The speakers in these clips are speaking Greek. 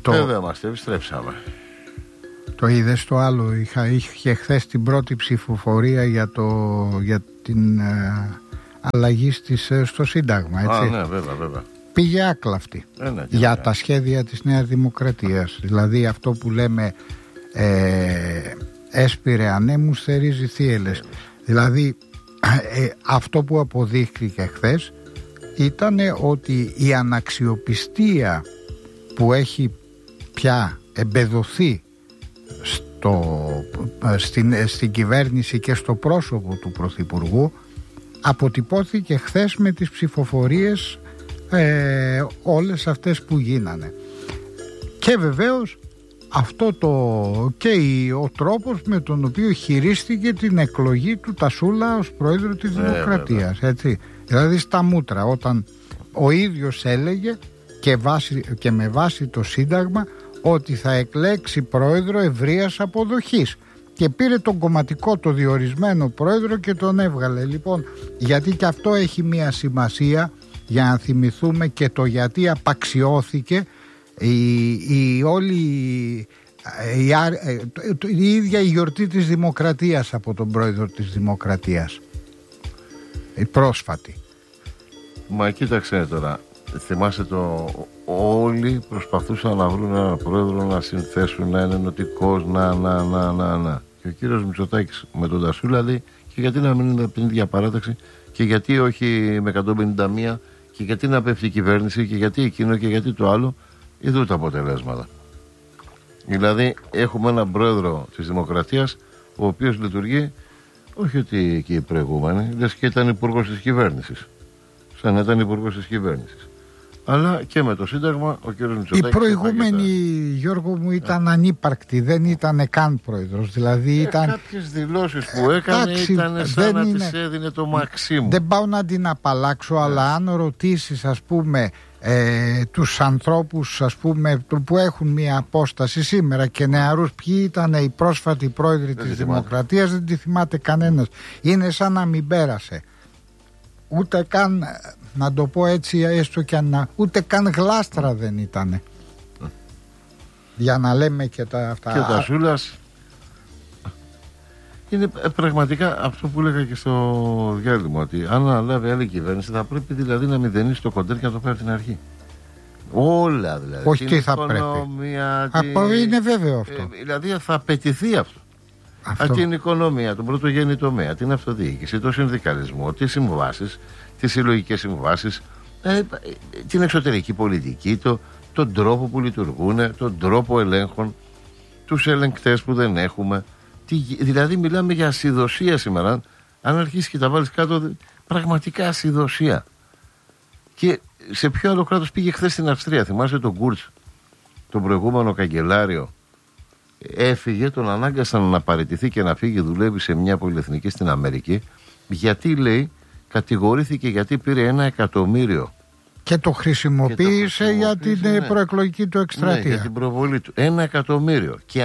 Βέβαια είμαστε, επιστρέψαμε. Το είδες το άλλο? Είχε χθες την πρώτη ψηφοφορία για την αλλαγή στο Σύνταγμα, έτσι. Ναι, βέβαια. Πήγε άκλαυτη για τα σχέδια της Νέας Δημοκρατίας. Δηλαδή αυτό που λέμε έσπηρε ανέμους, θερίζει θύελες. Δηλαδή αυτό που αποδείχθηκε χθες ήταν ότι η αναξιοπιστία που έχει πια εμπεδοθεί στην κυβέρνηση και στο πρόσωπο του Πρωθυπουργού αποτυπώθηκε χθες με τις ψηφοφορίες όλες αυτές που γίνανε. Και βεβαίως αυτό ο τρόπος με τον οποίο χειρίστηκε την εκλογή του Τασούλα ως πρόεδρο της Δημοκρατίας, έτσι. Δηλαδή στα μούτρα, όταν ο ίδιος έλεγε και με βάση το Σύνταγμα ότι θα εκλέξει πρόεδρο ευρείας αποδοχής, και πήρε τον κομματικό, το διορισμένο πρόεδρο και τον έβγαλε. Λοιπόν, γιατί και αυτό έχει μια σημασία, για να θυμηθούμε και το γιατί απαξιώθηκε η ίδια η γιορτή της Δημοκρατίας από τον πρόεδρο της Δημοκρατίας, η πρόσφατη. Μα κοίταξε τώρα, θυμάσαι όλοι προσπαθούσαν να βρουν έναν πρόεδρο να συνθέσουν, να είναι ενωτικός, να. Και ο κύριος Μητσοτάκης με τον Τασούλα λέει, και γιατί να μην είναι από την ίδια παράταξη, και γιατί όχι με 151, και γιατί να πέφτει η κυβέρνηση, και γιατί εκείνο και γιατί το άλλο. Είδου τα αποτελέσματα. Δηλαδή έχουμε έναν πρόεδρο της Δημοκρατίας ο οποίος λειτουργεί, όχι ότι και οι προηγούμενοι, λες και ήταν υπουργός της κυβέρνησης, σαν να ήταν υπουργός της κυβέρνησης. Αλλά και με το Σύνταγμα ο κ. Μητσοτάκης. Οι προηγούμενοι, Γιώργο μου, ήταν ανύπαρκτοι, δεν ήταν καν πρόεδρος. Δηλαδή ήταν. Κάποιες δηλώσεις που έκανε ήταν σαν να τις έδινε το Μαξίμου. Δεν πάω να την απαλλάξω, αλλά αν ρωτήσεις, ας πούμε, τους ανθρώπους, ας πούμε, που έχουν μια απόσταση σήμερα και νεαρούς, ποιοι ήταν οι πρόσφατοι πρόεδροι της Δημοκρατίας, δεν τη θυμάται κανένας. Είναι σαν να μην πέρασε. Ούτε καν, να το πω έτσι, έστω και ούτε καν γλάστρα δεν ήτανε. Για να λέμε και τα αυτά. Και ο Τασούλας είναι πραγματικά αυτό που έλεγα και στο διάλειμμα, ότι αν αναλάβει άλλη κυβέρνηση θα πρέπει δηλαδή να μηδενίσει το κοντέρ και να το πάει από την αρχή. Όλα δηλαδή. Όχι, τι θα πρέπει. Είναι βέβαιο αυτό. Δηλαδή θα απαιτηθεί αυτό. Την οικονομία, τον πρωτογενή τομέα, την αυτοδιοίκηση, τον συνδικαλισμό, τις συμβάσεις, τις συλλογικές συμβάσεις, την εξωτερική πολιτική, τον τρόπο που λειτουργούν, τον τρόπο ελέγχων, τους ελεγκτές που δεν έχουμε. Δηλαδή μιλάμε για ασυδοσία σήμερα. Αν αρχίσεις και τα βάλεις κάτω, πραγματικά ασυδοσία. Και σε ποιο άλλο κράτος πήγε χθες στην Αυστρία? Θυμάσαι τον Κούρτς, τον προηγούμενο καγκελάριο? Έφυγε, τον ανάγκασαν να παραιτηθεί και να φύγει, δουλεύει σε μια πολυεθνική στην Αμερική. Γιατί, λέει, κατηγορήθηκε γιατί πήρε 1 εκατομμύριο. Και το χρησιμοποίησε για την προεκλογική του εκστρατεία. Ναι, για την προβολή του. 1 εκατομμύριο. Και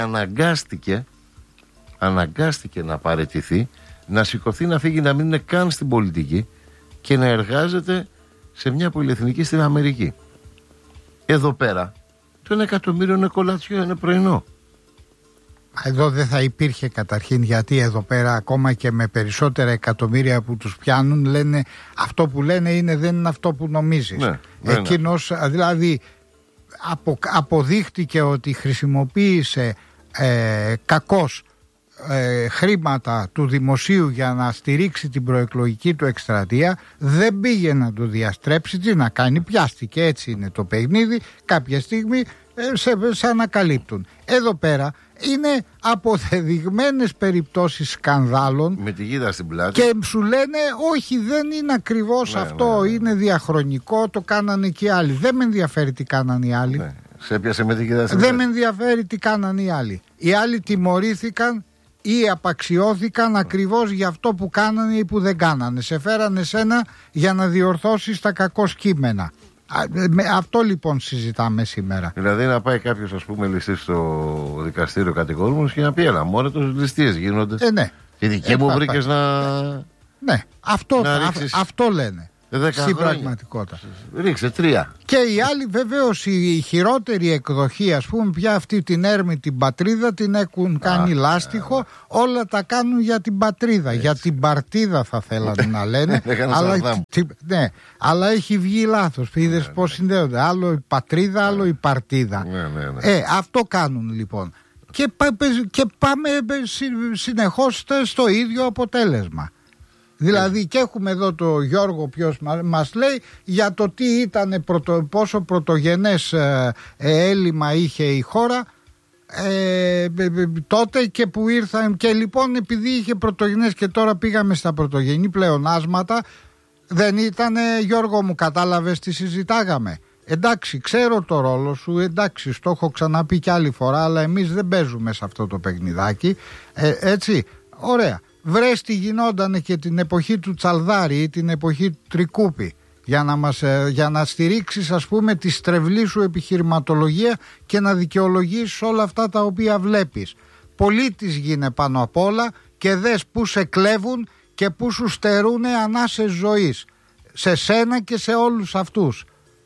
αναγκάστηκε να παραιτηθεί, να σηκωθεί, να φύγει, να μην είναι καν στην πολιτική και να εργάζεται σε μια πολυεθνική στην Αμερική. Εδώ πέρα το 1 εκατομμύριο είναι κολατσιό, είναι πρωινό. Εδώ δεν θα υπήρχε καταρχήν, γιατί εδώ πέρα ακόμα και με περισσότερα εκατομμύρια που τους πιάνουν, λένε αυτό που λένε δεν είναι αυτό που νομίζεις. Ναι, εκείνος δηλαδή αποδείχτηκε ότι χρησιμοποίησε κακώς χρήματα του δημοσίου για να στηρίξει την προεκλογική του εκστρατεία, δεν πήγε να το διαστρέψει, τι να κάνει, πιάστηκε, έτσι είναι το παιχνίδι, κάποια στιγμή σε ανακαλύπτουν. Εδώ πέρα είναι αποδεδειγμένες περιπτώσεις σκανδάλων με τη γίδα στην πλάτη και σου λένε όχι, δεν είναι ακριβώς αυτό, είναι διαχρονικό, το κάνανε και οι άλλοι. Δεν με ενδιαφέρει τι κάνανε οι άλλοι. Σε έπιασε με τη γίδα στην πλάτη. Δεν με ενδιαφέρει τι κάνανε οι άλλοι. Οι άλλοι τιμωρήθηκαν ή απαξιώθηκαν ακριβώς για αυτό που κάνανε ή που δεν κάνανε. Σε φέρανε σένα για να διορθώσεις τα κακό κείμενα. Αυτό λοιπόν συζητάμε σήμερα. Δηλαδή να πάει κάποιος, ας πούμε, ληστή στο δικαστήριο κατηγορούμενος και να πει έλα μωρέ, τόσες ληστείες γίνονται. Ναι. Και δική μου βρήκες να... Ναι, αυτό λένε. στην πραγματικότητα. Ρίξε 3. Και οι άλλοι βεβαίως η χειρότερη εκδοχή, ας πούμε, πια αυτή την έρμη την πατρίδα την έχουν κάνει λάστιχο, όλα τα κάνουν για την πατρίδα, έτσι. Για την παρτίδα θα θέλανε να λένε. Ναι, αλλά έχει βγει λάθος. Είδες πώς συνδέονται, άλλο η πατρίδα, άλλο η παρτίδα. Αυτό κάνουν λοιπόν. Και πάμε συνεχώς στο ίδιο αποτέλεσμα. Δηλαδή και έχουμε εδώ το Γιώργο, ποιος μας λέει για το τι ήταν πόσο πρωτογενές έλλειμμα είχε η χώρα τότε και που ήρθαν, και λοιπόν επειδή είχε πρωτογενές και τώρα πήγαμε στα πρωτογενή πλεονάσματα, δεν ήταν, Γιώργο μου, κατάλαβες τι συζητάγαμε? Εντάξει, ξέρω το ρόλο σου, εντάξει, το έχω ξαναπεί κι άλλη φορά, αλλά εμείς δεν παίζουμε σε αυτό το παιχνιδάκι, έτσι, ωραία. Βρες τι γινότανε και την εποχή του Τσαλδάρη ή την εποχή του Τρικούπη για να στηρίξεις, ας πούμε, τη στρεβλή σου επιχειρηματολογία και να δικαιολογήσεις όλα αυτά τα οποία βλέπεις. Πολίτης γίνε πάνω απ' όλα και δες που σε κλέβουν και που σου στερούνε ανάσες ζωής, σε σένα και σε όλους αυτούς.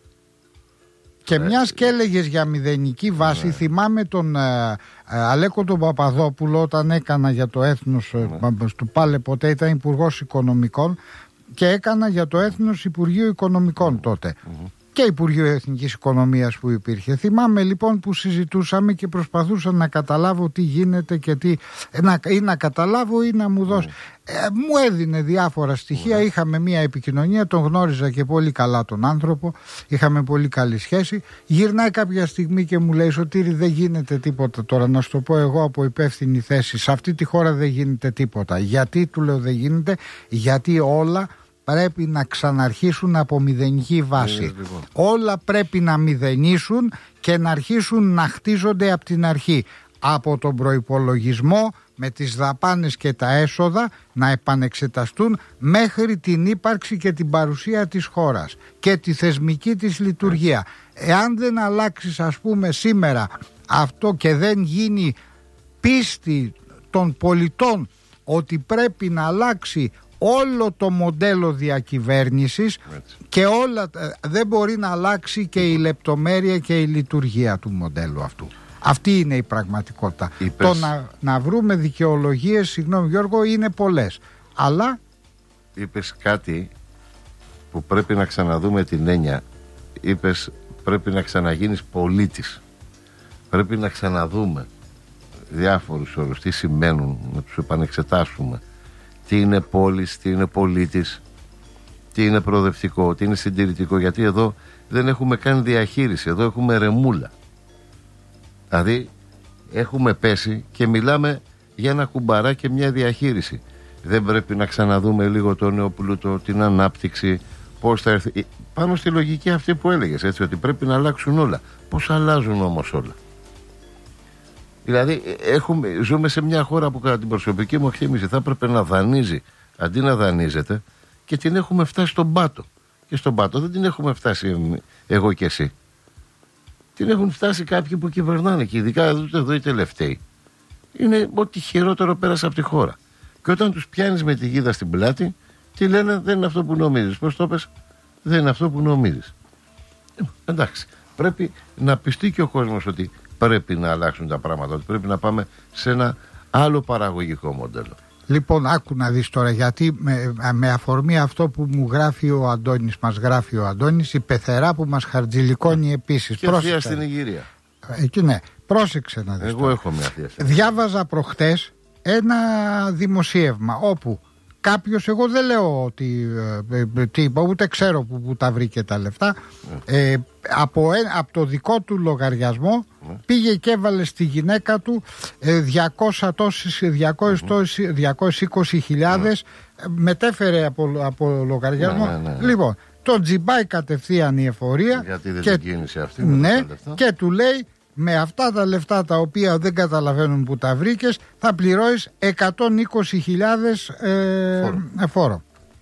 Και μιας και έλεγες για μηδενική βάση, θυμάμαι τον Αλέκο τον Παπαδόπουλο όταν έκανα για το έθνος του Πάλε ποτέ, ήταν υπουργός οικονομικών και έκανα για το έθνος Υπουργείο Οικονομικών τότε και Υπουργείο Εθνικής Οικονομίας που υπήρχε. Θυμάμαι λοιπόν που συζητούσαμε και προσπαθούσα να καταλάβω τι γίνεται και τι, ή να καταλάβω ή να μου δώσει. Μου έδινε διάφορα στοιχεία, είχαμε μια επικοινωνία, τον γνώριζα και πολύ καλά τον άνθρωπο, είχαμε πολύ καλή σχέση. Γυρνάει κάποια στιγμή και μου λέει, Σωτήρη, δεν γίνεται τίποτα τώρα, να σου το πω εγώ από υπεύθυνη θέση, σε αυτή τη χώρα δεν γίνεται τίποτα. Γιατί, του λέω, δεν γίνεται? Γιατί όλα πρέπει να ξαναρχίσουν από μηδενική βάση. Όλα πρέπει να μηδενίσουν και να αρχίσουν να χτίζονται από την αρχή. Από τον προϋπολογισμό με τις δαπάνες και τα έσοδα να επανεξεταστούν μέχρι την ύπαρξη και την παρουσία της χώρας και τη θεσμική της λειτουργία. Εάν δεν αλλάξεις, ας πούμε, σήμερα αυτό και δεν γίνει πίστη των πολιτών ότι πρέπει να αλλάξει όλο το μοντέλο διακυβέρνησης και όλα, δεν μπορεί να αλλάξει και η λεπτομέρεια και η λειτουργία του μοντέλου αυτού. Αυτή είναι η πραγματικότητα. Το να βρούμε δικαιολογίες, συγγνώμη Γιώργο, είναι πολλές. Αλλά είπες κάτι που πρέπει να ξαναδούμε την έννοια. Είπες πρέπει να ξαναγίνεις πολίτης. Πρέπει να ξαναδούμε διάφορους όρους, τι σημαίνουν, να τους επανεξετάσουμε. Τι είναι πόλης, τι είναι πολίτης, τι είναι προοδευτικό, τι είναι συντηρητικό. Γιατί εδώ δεν έχουμε καν διαχείριση, εδώ έχουμε ρεμούλα. Δηλαδή έχουμε πέσει και μιλάμε για ένα κουμπαρά και μια διαχείριση. Δεν πρέπει να ξαναδούμε λίγο το νεοπλούτο, την ανάπτυξη, πώς θα έρθει, πάνω στη λογική αυτή που έλεγες, έτσι, ότι πρέπει να αλλάξουν όλα. Πώς αλλάζουν όμως όλα? Δηλαδή ζούμε σε μια χώρα που κατά την προσωπική μου εκτίμηση θα έπρεπε να δανείζει αντί να δανείζεται, και την έχουμε φτάσει στον πάτο. Και στον πάτο δεν την έχουμε φτάσει εγώ και εσύ. Την έχουν φτάσει κάποιοι που κυβερνάνε, και ειδικά εδώ οι τελευταίοι. Είναι ό,τι χειρότερο πέρασε από τη χώρα. Και όταν τους πιάνεις με τη γίδα στην πλάτη, τι λένε? Δεν είναι αυτό που νομίζεις. Πώς το πες? Δεν είναι αυτό που νομίζεις. Εντάξει, πρέπει να πιστεί και ο κόσμος ότι πρέπει να αλλάξουν τα πράγματα, ότι πρέπει να πάμε σε ένα άλλο παραγωγικό μοντέλο. Λοιπόν, άκου να δεις τώρα, γιατί με αφορμή αυτό που μου γράφει ο Αντώνης, μας γράφει ο Αντώνης, η πεθερά που μας χαρτζηλικώνει επίσης. Και θεία στην Ιγυρία. Ναι, πρόσεξε να δεις. Εγώ τώρα. Έχω μια θεία. Διάβαζα προχτές ένα δημοσίευμα όπου κάποιος, εγώ δεν λέω ότι ούτε ξέρω που τα βρήκε τα λεφτά, από το δικό του λογαριασμό πήγε και έβαλε στη γυναίκα του 220.000, μετέφερε από λογαριασμό. Λοιπόν, τον τζιμπάει κατευθείαν η εφορία. Γιατί δεν την κίνησε αυτή? Ναι, και του λέει, με αυτά τα λεφτά τα οποία δεν καταλαβαίνουν που τα βρήκες, θα πληρώσεις 120.000 φόρο.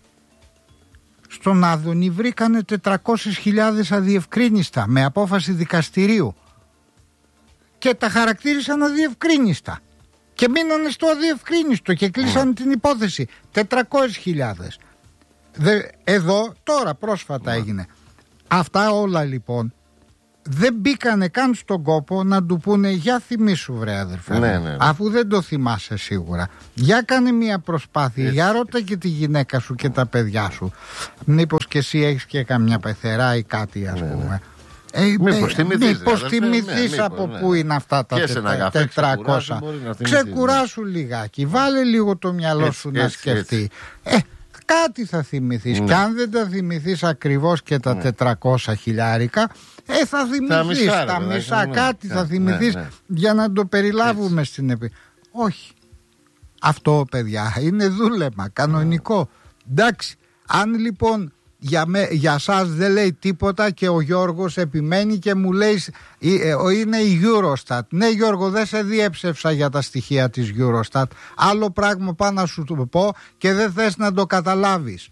Στον Άδωνη βρήκανε 400.000 αδιευκρίνιστα με απόφαση δικαστηρίου και τα χαρακτήρισαν αδιευκρίνιστα και μείνανε στο αδιευκρίνιστο και κλείσανε την υπόθεση. 400.000. Εδώ τώρα πρόσφατα έγινε. Αυτά όλα λοιπόν δεν μπήκανε καν στον κόπο να του πούνε για θυμήσου βρε αδερφέ, ναι. αφού δεν το θυμάσαι σίγουρα. Για κάνε μια προσπάθεια, για ρώτα και τη γυναίκα σου και τα παιδιά σου. Μήπως και εσύ έχεις και καμιά πεθερά ή κάτι ας πούμε. Μήπως θυμηθείς από πού είναι αυτά τα 400. Ξεκουράσου λιγάκι, βάλε λίγο το μυαλό σου να σκεφτεί. Κάτι θα θυμηθείς. Και αν δεν τα θυμηθείς ακριβώς και τα 400 χιλιάρικα, θα θυμηθείς τα μισά, κάτι θα θυμηθείς για να το περιλάβουμε στην Όχι. Αυτό, παιδιά, είναι δούλεμα κανονικό. Εντάξει, αν λοιπόν για σας δεν λέει τίποτα και ο Γιώργος επιμένει και μου λέει είναι η Eurostat. Ναι Γιώργο, δεν σε διέψευσα για τα στοιχεία της Eurostat. Άλλο πράγμα πάω να σου το πω και δεν θες να το καταλάβεις.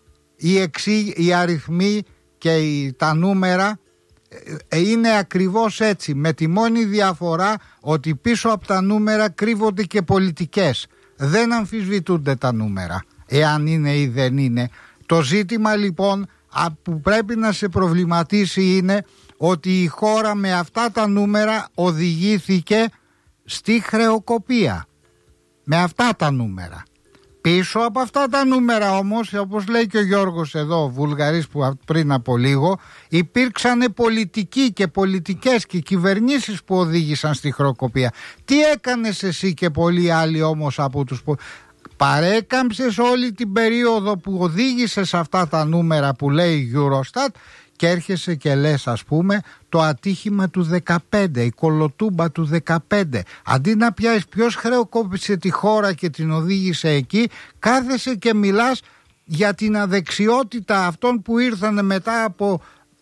Οι αριθμοί και τα νούμερα είναι ακριβώς έτσι, με τη μόνη διαφορά ότι πίσω από τα νούμερα κρύβονται και πολιτικές. Δεν αμφισβητούνται τα νούμερα εάν είναι ή δεν είναι. Το ζήτημα λοιπόν που πρέπει να σε προβληματίσει είναι ότι η χώρα με αυτά τα νούμερα οδηγήθηκε στη χρεοκοπία. Με αυτά τα νούμερα. Πίσω από αυτά τα νούμερα όμως, όπως λέει και ο Γιώργος εδώ, ο Βουλγαρής που πριν από λίγο, υπήρξαν πολιτικοί και πολιτικές και κυβερνήσεις που οδήγησαν στη χρεοκοπία. Τι έκανες εσύ και πολλοί άλλοι όμως από τους παρέκαμψες όλη την περίοδο που οδήγησε σε αυτά τα νούμερα που λέει η Eurostat και έρχεσαι και λες ας πούμε το ατύχημα του 15, η κολοτούμπα του 15. Αντί να πιάσεις ποιος χρεοκόπησε τη χώρα και την οδήγησε εκεί, κάθεσαι και μιλάς για την αδεξιότητα αυτών που ήρθαν μετά από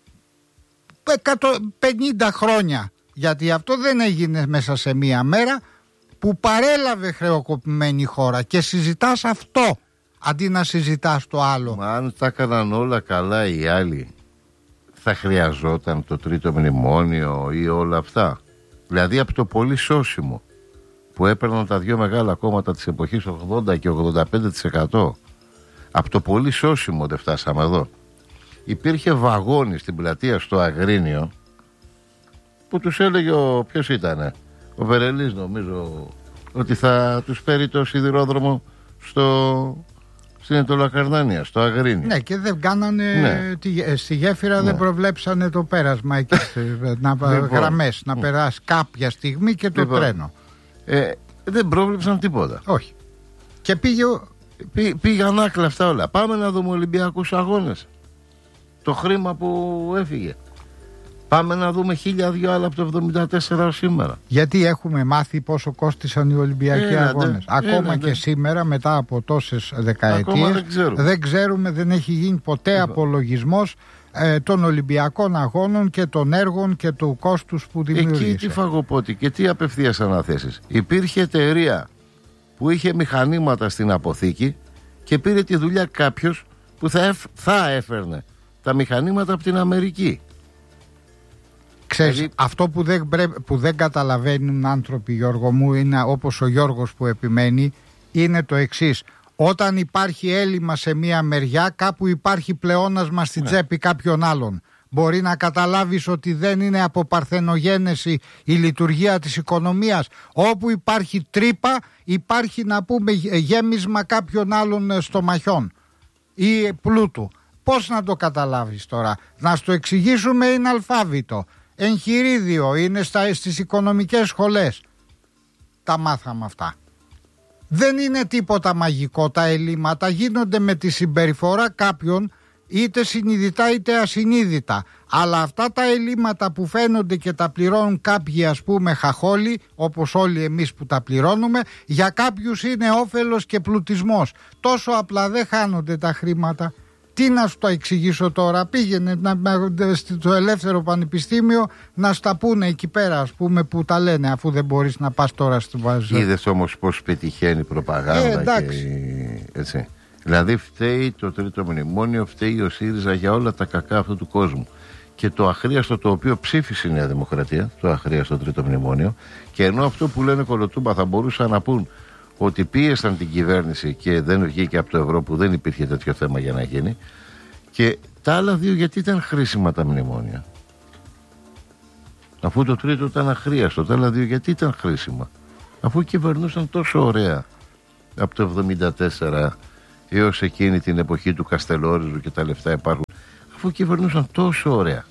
150 χρόνια. Γιατί αυτό δεν έγινε μέσα σε μία μέρα, που παρέλαβε χρεοκοπημένη χώρα και συζητάς αυτό αντί να συζητάς το άλλο. Μα αν τα έκαναν όλα καλά οι άλλοι, θα χρειαζόταν το τρίτο μνημόνιο ή όλα αυτά? Δηλαδή από το πολύ σώσιμο που έπαιρναν τα δύο μεγάλα κόμματα της εποχής 80 και 85%, από το πολύ σώσιμο δεν φτάσαμε εδώ. Υπήρχε βαγόνι στην πλατεία στο Αγρίνιο που τους έλεγε ποιος ήτανε, ο Βερελής νομίζω, ότι θα τους φέρει το σιδηρόδρομο στην Ετωλακαρνάνια, στο Αγρίνιο. Ναι, και δεν κάνανε στη γέφυρα, δεν προβλέψανε το πέρασμα εκεί, γραμμές, να περάσει κάποια στιγμή και το τρένο. Δεν πρόβλεψαν τίποτα. Όχι. Και πήγαν άκλα αυτά όλα. Πάμε να δούμε Ολυμπιακούς αγώνες. Το χρήμα που έφυγε. Πάμε να δούμε 1.002 άλλα από το 1974 σήμερα. Γιατί έχουμε μάθει πόσο κόστησαν οι Ολυμπιακοί αγώνες. Ακόμα και σήμερα, μετά από τόσες δεκαετίες, δεν ξέρουμε, δεν έχει γίνει ποτέ απολογισμός των Ολυμπιακών αγώνων και των έργων και του κόστους που δημιούργησε. Εκεί τι φαγοπότη και τι απευθείας αναθέσεις. Υπήρχε εταιρεία που είχε μηχανήματα στην αποθήκη και πήρε τη δουλειά κάποιος που θα έφερνε τα μηχανήματα από την Αμερική. Ξέρεις, αυτό που δεν καταλαβαίνουν άνθρωποι, Γιώργο μου, είναι όπως ο Γιώργος που επιμένει, είναι το εξής. Όταν υπάρχει έλλειμμα σε μία μεριά, κάπου υπάρχει πλεόνασμα στην τσέπη κάποιον άλλον. Μπορεί να καταλάβεις ότι δεν είναι από παρθενογένεση η λειτουργία της οικονομίας. Όπου υπάρχει τρύπα, υπάρχει να πούμε γέμισμα κάποιον άλλων στομαχιών ή πλούτου. Πώς να το καταλάβεις τώρα? Να στο εξηγήσουμε, είναι αλφάβητο. Εγχειρίδιο, είναι στις οικονομικές σχολές. Τα μάθαμε αυτά. Δεν είναι τίποτα μαγικό. Τα ελλείμματα γίνονται με τη συμπεριφορά κάποιων, είτε συνειδητά είτε ασυνείδητα. Αλλά αυτά τα ελλείμματα που φαίνονται και τα πληρώνουν κάποιοι, ας πούμε χαχόλοι, όπως όλοι εμείς που τα πληρώνουμε, για κάποιους είναι όφελος και πλουτισμός. Τόσο απλά δεν χάνονται τα χρήματα. Τι να σου το εξηγήσω τώρα? Πήγαινε στο Ελεύθερο Πανεπιστήμιο να στα πούνε εκεί πέρα, ας πούμε, που τα λένε, αφού δεν μπορείς να πας τώρα στη βάζα. Είδες όμως πως πετυχαίνει η προπαγάνδα έτσι. Δηλαδή φταίει το τρίτο μνημόνιο, φταίει ο ΣΥΡΙΖΑ για όλα τα κακά αυτού του κόσμου. Και το αχρίαστο το οποίο ψήφισε η Νέα Δημοκρατία, το αχρίαστο τρίτο μνημόνιο, και ενώ αυτό που λένε κολοτούμπα θα μπορούσαν να πούν ότι πίεσαν την κυβέρνηση και δεν βγήκε από το ευρώ, που δεν υπήρχε τέτοιο θέμα για να γίνει. Και τα άλλα δύο γιατί ήταν χρήσιμα τα μνημόνια, αφού το τρίτο ήταν αχρίαστο? Τα άλλα δύο γιατί ήταν χρήσιμα, αφού κυβερνούσαν τόσο ωραία από το 1974 έως εκείνη την εποχή του Καστελόριζου και τα λεφτά υπάρχουν, αφού κυβερνούσαν τόσο ωραία?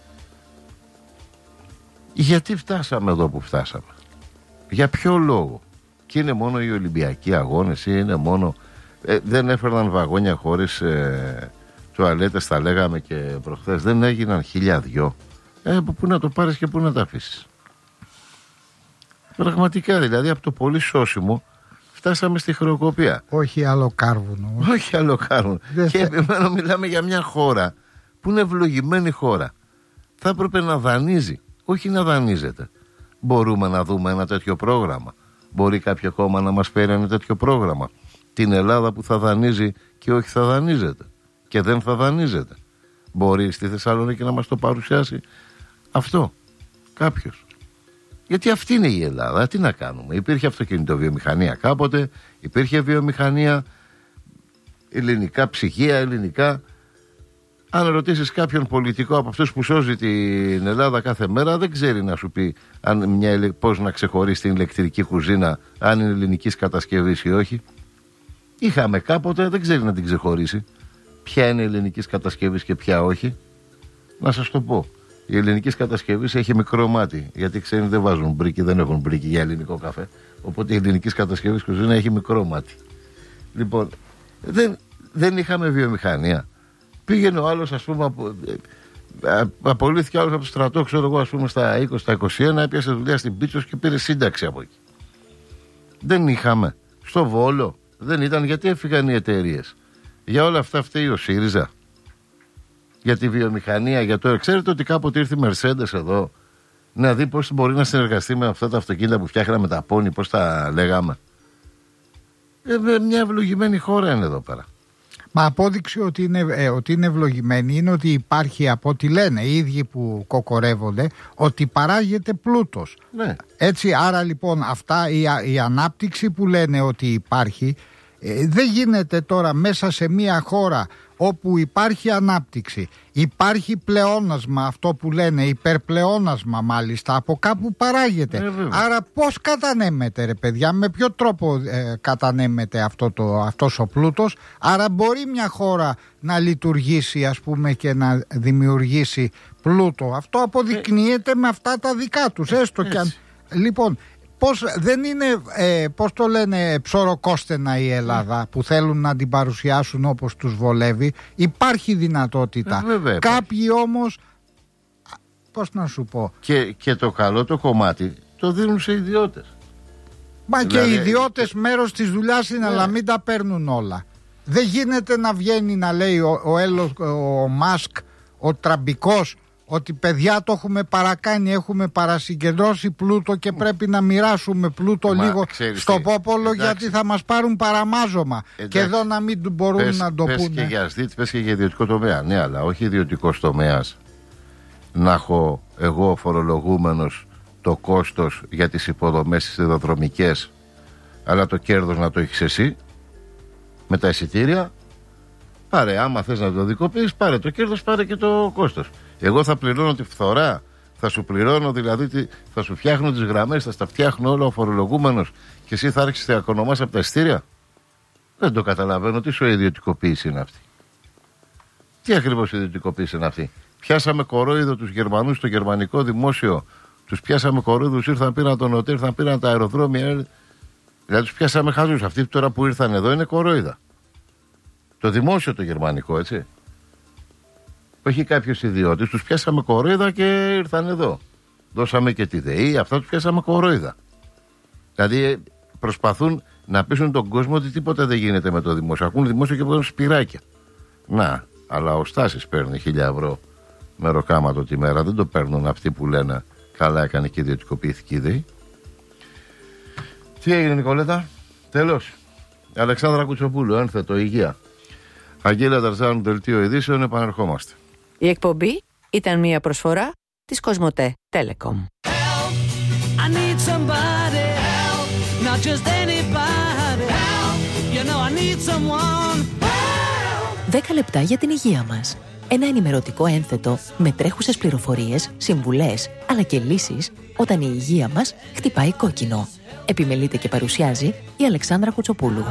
Γιατί φτάσαμε εδώ που φτάσαμε? Για ποιο λόγο? Και είναι μόνο οι Ολυμπιακοί αγώνες ή είναι μόνο δεν έφερναν βαγόνια χωρίς τουαλέτες, τα λέγαμε και προχθές? Δεν έγιναν 1002? Πού να το πάρεις και πού να τα αφήσεις? Πραγματικά δηλαδή από το πολύ σώσιμο φτάσαμε στη χρεοκοπία. Όχι άλλο κάρβουνο. Όχι άλλο κάρβουνο. Και επιμένω, μιλάμε για μια χώρα που είναι ευλογημένη χώρα. Θα έπρεπε να δανείζει, όχι να δανείζεται. Μπορούμε να δούμε ένα τέτοιο πρόγραμμα? Μπορεί κάποιο κόμμα να μας φέρει ένα τέτοιο πρόγραμμα? Την Ελλάδα που θα δανείζει και όχι θα δανείζεται και δεν θα δανείζεται? Μπορεί στη Θεσσαλονίκη να μας το παρουσιάσει αυτό κάποιος? Γιατί αυτή είναι η Ελλάδα. Τι να κάνουμε? Υπήρχε αυτοκινητοβιομηχανία κάποτε, υπήρχε βιομηχανία, ελληνικά ψυγεία, ελληνικά. Αν ρωτήσεις κάποιον πολιτικό από αυτούς που σώζει την Ελλάδα κάθε μέρα, δεν ξέρει να σου πει πώς να ξεχωρίσει την ηλεκτρική κουζίνα, αν είναι ελληνικής κατασκευής ή όχι. Είχαμε κάποτε, δεν ξέρει να την ξεχωρίσει ποια είναι ελληνικής κατασκευής και ποια όχι. Να σας το πω. Η ελληνική κατασκευή έχει μικρό μάτι. Γιατί ξένοι δεν βάζουν μπρίκι, δεν έχουν μπρίκι για ελληνικό καφέ. Οπότε η ελληνική κατασκευή κουζίνα έχει μικρό μάτι. Λοιπόν, δεν είχαμε βιομηχανία. Πήγαινε ο άλλος, ας πούμε, απολύθηκε άλλος από το στρατό, ξέρω εγώ, ας πούμε, στα 20, στα 21, έπιασε δουλειά στην Πίτσος και πήρε σύνταξη από εκεί. Δεν είχαμε. Στο Βόλο δεν ήταν. Γιατί έφυγαν οι εταιρείες? Για όλα αυτά φταίει ο ΣΥΡΙΖΑ? Για τη βιομηχανία, για το. Ξέρετε ότι κάποτε ήρθε η Mercedes εδώ να δει πώς μπορεί να συνεργαστεί με αυτά τα αυτοκίνητα που φτιάχναμε τα πόνι, πώς τα λέγαμε? Μια ευλογημένη χώρα είναι εδώ πέρα. Μα απόδειξη ότι είναι ευλογημένη είναι ότι υπάρχει, από ό,τι λένε οι ίδιοι που κοκορεύονται, ότι παράγεται πλούτος. Ναι. Έτσι, άρα λοιπόν αυτά η ανάπτυξη που λένε ότι υπάρχει, δεν γίνεται τώρα μέσα σε μια χώρα όπου υπάρχει ανάπτυξη, υπάρχει πλεόνασμα, αυτό που λένε υπερπλεόνασμα μάλιστα, από κάπου παράγεται. Άρα πώς κατανέμεται, ρε παιδιά, με ποιο τρόπο κατανέμεται αυτός ο πλούτος? Άρα μπορεί μια χώρα να λειτουργήσει, ας πούμε, και να δημιουργήσει πλούτο. Αυτό αποδεικνύεται με αυτά τα δικά τους, έστω και αν... Λοιπόν, πώς δεν είναι, πώς το λένε, ψωροκόστενα η Ελλάδα που θέλουν να την παρουσιάσουν όπως τους βολεύει? Υπάρχει δυνατότητα. Κάποιοι όμως, πώς να σου πω... Και το καλό το κομμάτι το δίνουν σε ιδιώτες. Μα δηλαδή... και οι ιδιώτες μέρος της δουλειάς είναι, αλλά μην τα παίρνουν όλα. Δεν γίνεται να βγαίνει να λέει ο Μάσκ, ο τραμπικός, ότι παιδιά το έχουμε παρακάνει, έχουμε παρασυγκεντρώσει πλούτο και πρέπει να μοιράσουμε πλούτο λίγο στο πόπολο, γιατί θα μας πάρουν παραμάζωμα. Και εδώ να μην μπορούν να το πούνε. Πες και για ΣΔΙΤ, πες και για ιδιωτικό τομέα. Ναι, αλλά όχι ιδιωτικός τομέας να έχω εγώ φορολογούμενος το κόστος για τις υποδομές τις σιδηροδρομικές, αλλά το κέρδος να το έχεις εσύ με τα εισιτήρια. Πάρε, άμα θες να το δικοποιήσεις, πάρε το κέρδος, πάρε και το κόστος. Εγώ θα πληρώνω τη φθορά, θα σου πληρώνω δηλαδή, θα σου φτιάχνω τις γραμμές, θα στα φτιάχνω όλα ο φορολογούμενος και εσύ θα άρχισεις να οικονομάς από τα εισιτήρια? Δεν το καταλαβαίνω. Τι σου ιδιωτικοποίηση είναι αυτή? Τι ακριβώς ιδιωτικοποίηση είναι αυτή? Πιάσαμε κορόιδο τους Γερμανούς στο γερμανικό δημόσιο, τους πιάσαμε κορόιδους, ήρθαν, πήραν τον ΟΤΕ, ήρθαν, πήραν τα αεροδρόμια, δηλαδή τους πιάσαμε χαζούς. Αυτοί τώρα που ήρθαν εδώ είναι κορόιδα. Το δημόσιο το γερμανικό, έτσι. Όχι κάποιος ιδιώτης, τους πιάσαμε κορόιδα και ήρθαν εδώ. Δώσαμε και τη ΔΕΗ, αυτά τους πιάσαμε κορόιδα. Δηλαδή προσπαθούν να πείσουν τον κόσμο ότι τίποτα δεν γίνεται με το δημόσιο. Ακούν δημόσιο και παίρνουν σπυράκια. Να, αλλά ο Στάσης παίρνει 1.000 ευρώ μεροκάματο τη μέρα. Δεν το παίρνουν αυτοί που λένε καλά έκανε και ιδιωτικοποιήθηκε η ΔΕΗ. Τι έγινε, Νικολέτα? Τέλος. Αλεξάνδρα Κουτσοπούλου, ένθετο, υγεία. Αγγέλα Ταρζάνου, δελτίο ειδήσεων, επανερχόμαστε. Η εκπομπή ήταν μια προσφορά της Κοσμοτέ Telecom. Help, I need somebody help, not just anybody. 10 λεπτά για την υγεία μας. Ένα ενημερωτικό ένθετο με τρέχουσες πληροφορίες, συμβουλές, αλλά και λύσεις όταν η υγεία μας χτυπάει κόκκινο. Επιμελείται και παρουσιάζει η Αλεξάνδρα Κουτσοπούλου.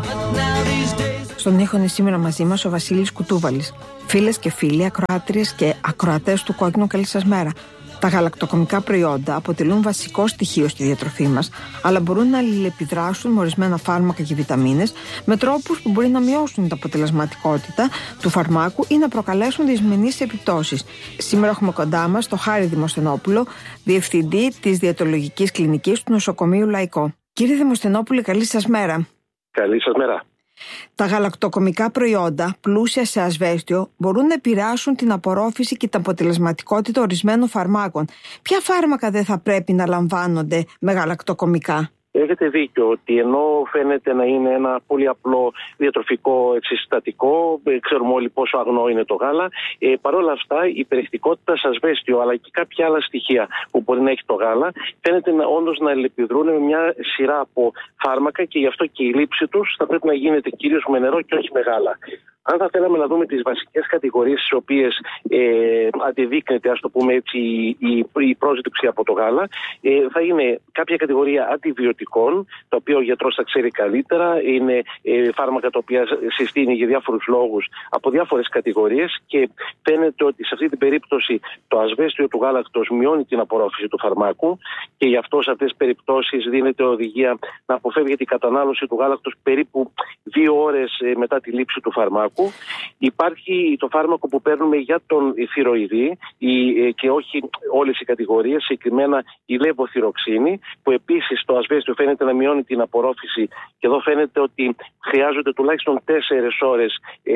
Στον ήχο είναι σήμερα μαζί μας ο Βασίλης Κουτούβαλης. Φίλες και φίλοι, ακροάτριες και ακροατές του Κόκκινου, καλή σας μέρα. Τα γαλακτοκομικά προϊόντα αποτελούν βασικό στοιχείο στη διατροφή μας, αλλά μπορούν να αλληλεπιδράσουν με ορισμένα φάρμακα και βιταμίνες με τρόπους που μπορεί να μειώσουν την αποτελεσματικότητα του φαρμάκου ή να προκαλέσουν δυσμενείς επιπτώσεις. Σήμερα έχουμε κοντά μας τον Χάρη Δημοσθενόπουλο, Διευθυντή της Διαιτολογικής Κλινικής του Νοσοκομείου Λαϊκό. Κύριε Δημοσθενόπουλε, καλή σας μέρα. Καλή σας μέρα. Τα γαλακτοκομικά προϊόντα πλούσια σε ασβέστιο μπορούν να επηρεάσουν την απορρόφηση και την αποτελεσματικότητα ορισμένων φαρμάκων. Ποια φάρμακα δεν θα πρέπει να λαμβάνονται με γαλακτοκομικά? Έχετε δίκιο ότι ενώ φαίνεται να είναι ένα πολύ απλό διατροφικό συστατικό, ξέρουμε όλοι πόσο αγνό είναι το γάλα, παρόλα αυτά η περιεκτικότητα σε ασβέστιο αλλά και κάποια άλλα στοιχεία που μπορεί να έχει το γάλα φαίνεται όντως να αλληλεπιδρούν με μια σειρά από φάρμακα και γι' αυτό και η λήψη τους θα πρέπει να γίνεται κυρίως με νερό και όχι με γάλα. Αν θα θέλαμε να δούμε τις βασικές κατηγορίες στις οποίες αντιδείκνεται, ας το πούμε έτσι, η πρόσληψη από το γάλα, θα είναι κάποια κατηγορία αντιβιωτικών, τα οποία ο γιατρός θα ξέρει καλύτερα, είναι φάρμακα τα οποία συστήνει για διάφορους λόγους από διάφορες κατηγορίες και φαίνεται ότι σε αυτή την περίπτωση το ασβέστιο του γάλακτος μειώνει την απορρόφηση του φαρμάκου και γι' αυτό σε αυτές τις περιπτώσεις δίνεται οδηγία να αποφεύγεται η κατανάλωση του γάλακτος περίπου 2 ώρες μετά τη λήψη του φαρμάκου. Υπάρχει το φάρμακο που παίρνουμε για τον θηροειδή και όχι όλες οι κατηγορίες, συγκεκριμένα η λεβοθυροξίνη, που επίσης το ασβέστιο φαίνεται να μειώνει την απορρόφηση και εδώ φαίνεται ότι χρειάζονται τουλάχιστον 4 ώρες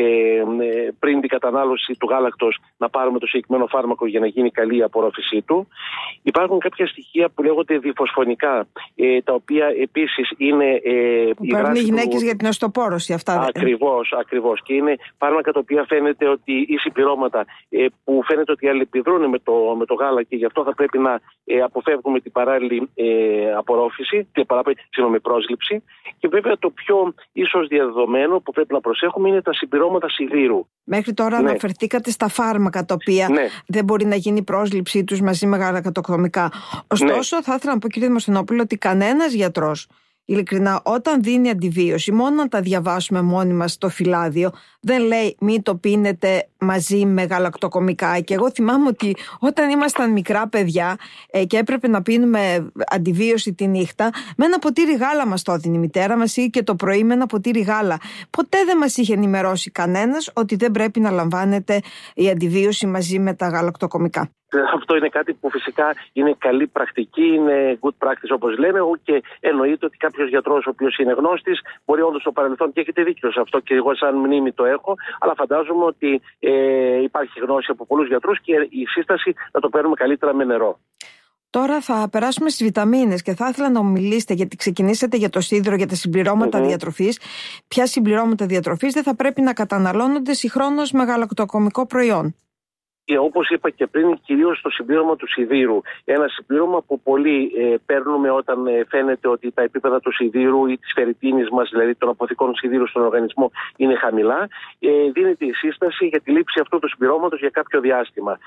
πριν την κατανάλωση του γάλακτος να πάρουμε το συγκεκριμένο φάρμακο για να γίνει καλή η απορρόφησή του. Υπάρχουν κάποια στοιχεία που λέγονται διφωσφωνικά, τα οποία επίσης είναι που παίρνουν οι γυναίκες για την οστοπόρωση αυτά. Ακριβώς. Και είναι φάρμακα τα οποία φαίνεται ότι ή συμπληρώματα που φαίνεται ότι αλληλεπιδρούν με το γάλα και γι' αυτό θα πρέπει να αποφεύγουμε την παράλληλη απορρόφηση, την πρόσληψη. Και βέβαια το πιο ίσως διαδεδομένο που πρέπει να προσέχουμε είναι τα συμπληρώματα σιδήρου. Μέχρι τώρα αναφερθήκατε στα φάρμακα τα οποία δεν μπορεί να γίνει πρόσληψή τους μαζί με γαλακτοκομικά. Ωστόσο, θα ήθελα να πω, κύριε Δημοσθενόπουλο, ότι κανένας γιατρός, ειλικρινά, όταν δίνει αντιβίωση, μόνο να τα διαβάσουμε μόνοι μας στο φυλάδιο, δεν λέει μην το πίνετε μαζί με γαλακτοκομικά. Και εγώ θυμάμαι ότι όταν ήμασταν μικρά παιδιά και έπρεπε να πίνουμε αντιβίωση τη νύχτα, με ένα ποτήρι γάλα μας το έδινε η μητέρα μας ή και το πρωί με ένα ποτήρι γάλα. Ποτέ δεν μας είχε ενημερώσει κανένας ότι δεν πρέπει να λαμβάνεται η αντιβίωση μαζί με τα γαλακτοκομικά. Αυτό είναι κάτι που φυσικά είναι καλή πρακτική, είναι good practice όπως λέμε, και εννοείται ότι κάποιος γιατρός ο οποίος είναι γνώστης μπορεί όντως στο παρελθόν, και έχετε δίκιο σε αυτό και εγώ σαν μνήμη το έχω, αλλά φαντάζομαι ότι υπάρχει γνώση από πολλούς γιατρούς και η σύσταση να το παίρνουμε καλύτερα με νερό. Τώρα θα περάσουμε στις βιταμίνες και θα ήθελα να μου μιλήσετε, γιατί ξεκινήσατε για το σίδηρο, για τα συμπληρώματα διατροφής. Ποια συμπληρώματα διατροφής δεν θα πρέπει να καταναλώνονται συγχρόνως με γαλακτοκομικό προϊόν? Και όπως είπα και πριν, κυρίως το συμπλήρωμα του σιδήρου. Ένα συμπλήρωμα που πολλοί παίρνουμε όταν φαίνεται ότι τα επίπεδα του σιδήρου ή της φερριτίνης μας, δηλαδή των αποθηκών σιδήρου στον οργανισμό, είναι χαμηλά. Δίνεται η σύσταση για τη λήψη αυτού του συμπληρώματος για κάποιο διάστημα.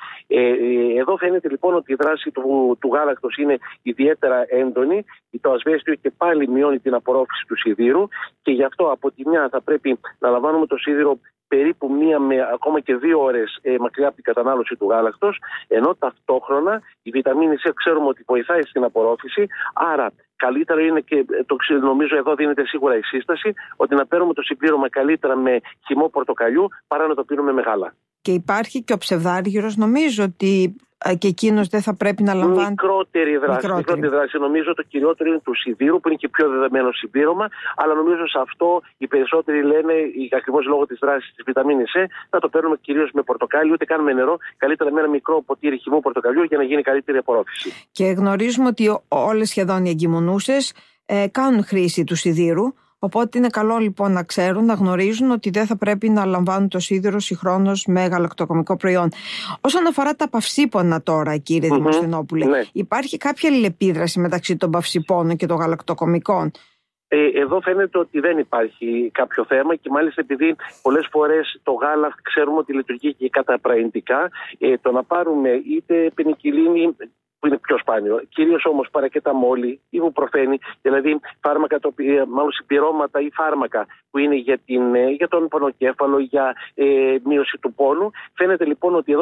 Εδώ φαίνεται λοιπόν ότι η δράση του γάλακτος είναι ιδιαίτερα έντονη. Το ασβέστιο και πάλι μειώνει την απορρόφηση του σιδήρου και γι' αυτό από τη μια θα πρέπει να λαμβάνουμε το σίδηρο περίπου 1 με ακόμα και 2 ώρες μακριά από την κατανάλωση του γάλακτος, ενώ ταυτόχρονα η βιταμίνη C ξέρουμε ότι βοηθάει στην απορρόφηση, άρα καλύτερο είναι, και νομίζω εδώ δίνεται σίγουρα η σύσταση, ότι να παίρνουμε το συμπλήρωμα καλύτερα με χυμό πορτοκαλιού παρά να το πίνουμε με γάλα. Και υπάρχει και ο ψευδάργυρος, νομίζω ότι και εκείνος δεν θα πρέπει να λαμβάνει. Μικρότερη δράση. Νομίζω το κυριότερο είναι του σιδήρου, που είναι και πιο δεδομένο συμπλήρωμα, αλλά νομίζω σε αυτό οι περισσότεροι λένε, ακριβώς λόγω της δράσης της βιταμίνης C, να το παίρνουμε κυρίως με πορτοκάλι, ούτε καν με νερό, καλύτερα με ένα μικρό ποτήρι χυμού πορτοκαλιού για να γίνει καλύτερη απορρόφηση. Και γνωρίζουμε ότι όλες σχεδόν οι εγκυμονούσες κάνουν χρήση του σιδήρου. Οπότε είναι καλό λοιπόν να ξέρουν, να γνωρίζουν ότι δεν θα πρέπει να λαμβάνουν το σίδηρο συγχρόνως με γαλακτοκομικό προϊόν. Όσον αφορά τα παυσίπονα τώρα, κύριε Δημοσθενόπουλε, υπάρχει κάποια αλληλεπίδραση μεταξύ των παυσιπώνων και των γαλακτοκομικών? Εδώ φαίνεται ότι δεν υπάρχει κάποιο θέμα και μάλιστα επειδή πολλές φορές το γάλα ξέρουμε ότι λειτουργεί και καταπραγητικά, το να πάρουμε είτε πενικυλίνη, που είναι πιο σπάνιο, κυρίως όμως παρακεταμόλη, ιβουπροφένη, δηλαδή φάρμακα, μάλλον συμπληρώματα ή φάρμακα που είναι για τον πονοκέφαλο, για μείωση του πόνου. Φαίνεται λοιπόν ότι εδώ